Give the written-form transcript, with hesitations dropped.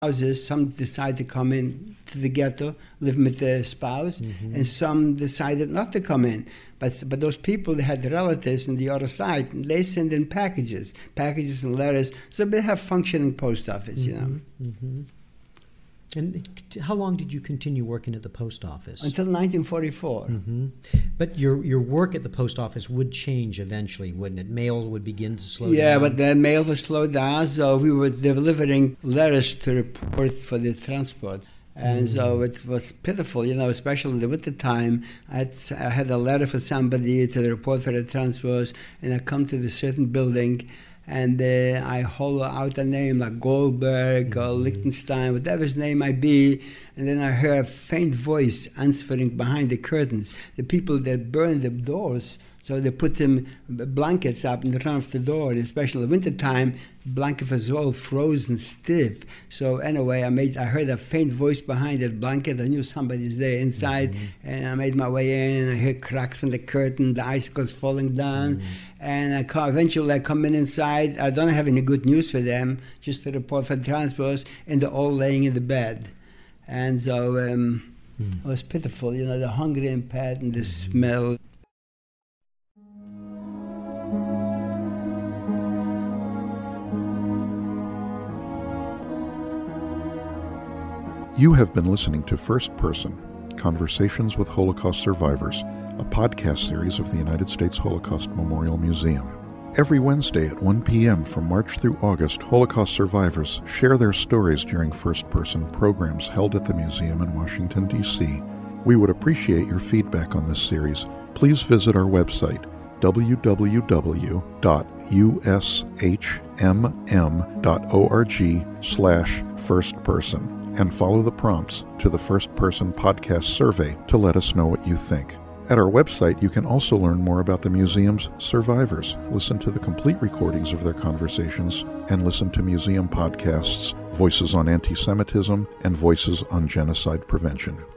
houses. Some decide to come in to the ghetto, live with their spouse, and some decided not to come in. But those people, they had relatives on the other side, and they send in packages and letters. So they have functioning post office, you know. And how long did you continue working at the post office? Until 1944. But your work at the post office would change eventually, wouldn't it? Mail would begin to slow down. Yeah, but the mail was slowed down, so we were delivering letters to the port for the transport. And so it was pitiful, you know, especially in the winter time. I had a letter for somebody to the report for the transport, and I come to the certain building, and I holler out a name like Goldberg or Lichtenstein, whatever his name might be, and then I hear a faint voice answering behind the curtains. The people that burn the doors, so they put them blankets up in front of the door, especially in the wintertime. Blanket was all frozen stiff. So anyway, I heard a faint voice behind that blanket. I knew somebody's there inside, and I made my way in. I hear cracks in the curtain, the icicles falling down, and eventually I come in inside. I don't have any good news for them, just to report for the transports, and they're all laying in the bed. And so it was pitiful, you know, the hunger impact and the smell. You have been listening to First Person, Conversations with Holocaust Survivors, a podcast series of the United States Holocaust Memorial Museum. Every Wednesday at 1 p.m. from March through August, Holocaust survivors share their stories during First Person programs held at the museum in Washington, D.C. We would appreciate your feedback on this series. Please visit our website, www.ushmm.org/firstperson. and follow the prompts to the First Person Podcast survey to let us know what you think. At our website, you can also learn more about the museum's survivors, listen to the complete recordings of their conversations, and listen to museum podcasts, Voices on Anti-Semitism and Voices on Genocide Prevention.